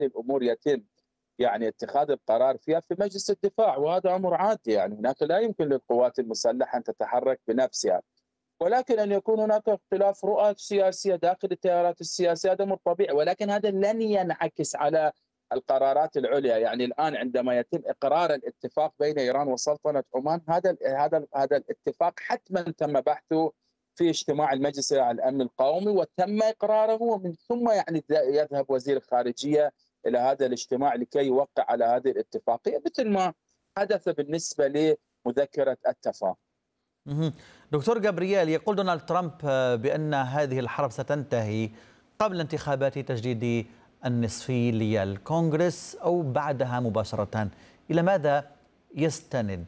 هذه الأمور يتم يعني اتخاذ القرار فيها في مجلس الدفاع، وهذا أمر عادي. يعني هناك لا يمكن للقوات المسلحة أن تتحرك بنفسها، ولكن أن يكون هناك اختلاف رؤى سياسية داخل التيارات السياسية هذا أمر طبيعي، ولكن هذا لن ينعكس على القرارات العليا. يعني الآن عندما يتم إقرار الاتفاق بين إيران وسلطنة عمان، هذا الاتفاق حتما تم بحثه في اجتماع المجلس على الأمن القومي وتم إقراره، ومن ثم يعني يذهب وزير الخارجية إلى هذا الاجتماع لكي يوقع على هذه الاتفاقية، مثل ما حدث بالنسبة لمذكرة التفاهم. مهم. دكتور جابرييل، يقول دونالد ترامب بأن هذه الحرب ستنتهي قبل انتخابات تجديد النصفي للكونغرس أو بعدها مباشرة. إلى ماذا يستند؟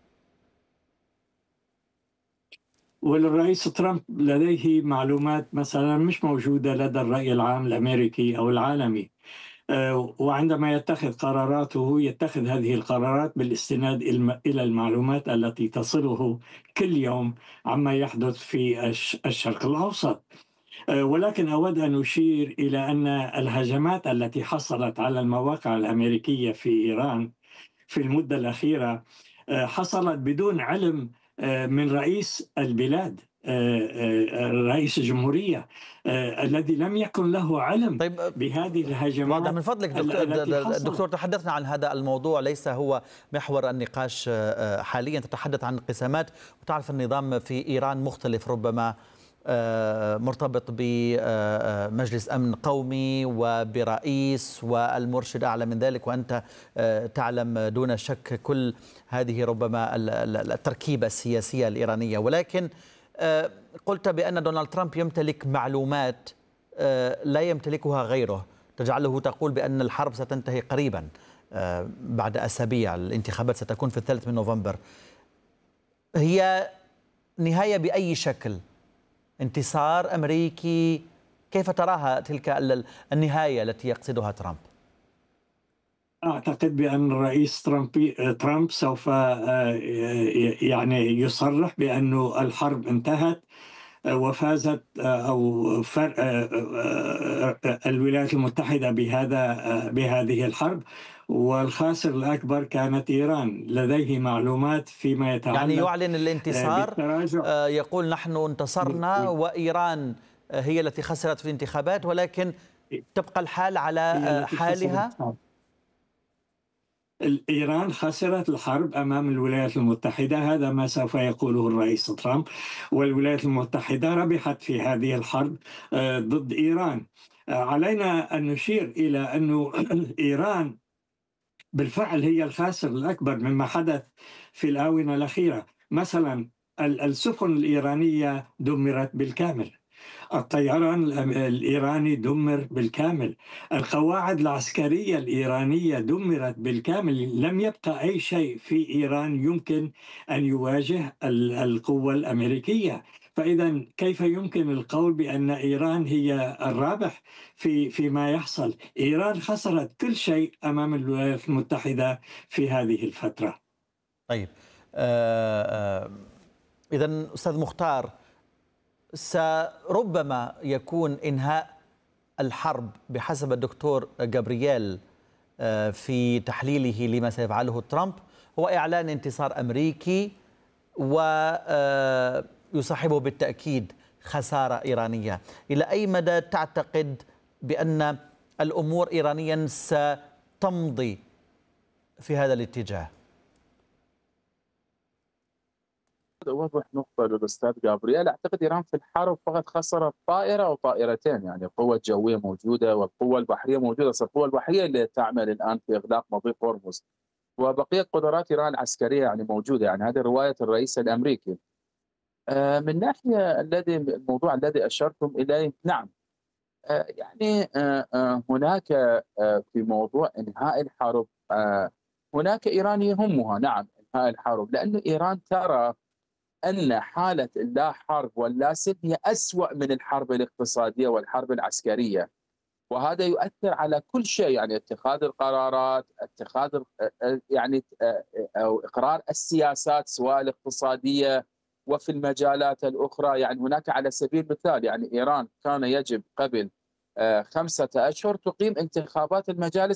والرئيس ترامب لديه معلومات مثلا مش موجودة لدى الرأي العام الأمريكي أو العالمي، وعندما يتخذ قراراته يتخذ هذه القرارات بالاستناد إلى المعلومات التي تصله كل يوم عما يحدث في الشرق الأوسط. ولكن أود أن أشير إلى أن الهجمات التي حصلت على المواقع الأمريكية في إيران في المدة الأخيرة حصلت بدون علم من رئيس البلاد، رئيس الجمهورية، الذي لم يكن له علم طيب، بهذه الهجمات. واضح من فضلك دكتور، تحدثنا عن هذا الموضوع، ليس هو محور النقاش حاليا. تتحدث عن انقسامات، وتعرف النظام في إيران مختلف، ربما مرتبط بمجلس أمن قومي وبرئيس والمرشد أعلى من ذلك، وأنت تعلم دون شك كل هذه ربما التركيبة السياسية الإيرانية. ولكن قلت بأن دونالد ترامب يمتلك معلومات لا يمتلكها غيره، تجعله تقول بأن الحرب ستنتهي قريبا بعد أسابيع، الانتخابات ستكون في 3 نوفمبر. هي نهاية بأي شكل؟ انتصار أمريكي؟ كيف تراها تلك النهاية التي يقصدها ترامب؟ أعتقد بأن الرئيس ترامب سوف يعني يصرح بأن الحرب انتهت وفازت الولايات المتحدة بهذه الحرب، والخاسر الأكبر كانت إيران. لديه معلومات فيما يتعلق يعني يعلن الانتصار، يقول نحن انتصرنا وإيران هي التي خسرت في الانتخابات، ولكن تبقى الحال على حالها. إيران خسرت الحرب أمام الولايات المتحدة، هذا ما سوف يقوله الرئيس ترامب، والولايات المتحدة ربحت في هذه الحرب ضد إيران. علينا أن نشير إلى أن إيران بالفعل هي الخاسر الأكبر مما حدث في الآونة الأخيرة. مثلا السفن الإيرانية دمرت بالكامل، الطيران الإيراني دمر بالكامل، القواعد العسكرية الإيرانية دمرت بالكامل. لم يبقى أي شيء في إيران يمكن أن يواجه القوة الأمريكية. فإذا كيف يمكن القول بأن إيران هي الرابح فيما يحصل؟ إيران خسرت كل شيء أمام الولايات المتحدة في هذه الفترة. طيب، إذن أستاذ مختار، ربما يكون إنهاء الحرب بحسب الدكتور جابرييل في تحليله لما سيفعله ترامب هو إعلان انتصار أمريكي، ويصاحبه بالتأكيد خسارة إيرانية. إلى أي مدى تعتقد بأن الأمور إيرانيا ستمضي في هذا الاتجاه؟ أوضح نقطة للأستاذ جابرييل. أعتقد إيران في الحرب فقط خسرت طائرة أو طائرتين، يعني القوة الجوية موجودة والقوة البحرية موجودة، بس القوة البحرية اللي تعمل الآن في إغلاق مضيق هرمز، وبقية قدرات إيران العسكرية يعني موجودة. يعني هذه رواية الرئيس الأمريكي. من ناحية الموضوع الذي أشرتم إليه، نعم، يعني هناك في موضوع إنهاء الحرب، هناك إيران يهمها نعم إنهاء الحرب، لأن إيران ترى أن حالة اللا حرب واللا سلم هي أسوأ من الحرب الاقتصادية والحرب العسكرية، وهذا يؤثر على كل شيء، يعني اتخاذ القرارات، اتخاذ يعني أو إقرار السياسات سواء الاقتصادية وفي المجالات الأخرى. يعني هناك على سبيل المثال يعني إيران كان يجب قبل 5 أشهر تقيم انتخابات المجالس